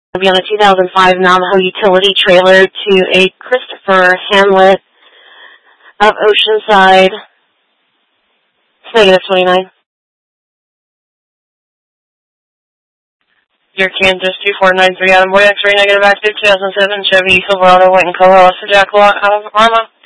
Will be on a 2005 Navajo utility trailer to a Christopher Hamlet of Oceanside. It's negative 29. Your Kansas 2493 Adam Boy X-ray negative active 2007 Chevy Silverado white in color, Jack out of Arma.